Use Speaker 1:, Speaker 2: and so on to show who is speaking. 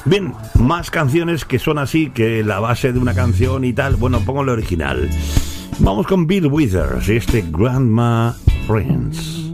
Speaker 1: Bien, más canciones que son así, que la base de una canción y tal. Bueno, pongo la original. Vamos con Bill Withers y este Grandma Friends.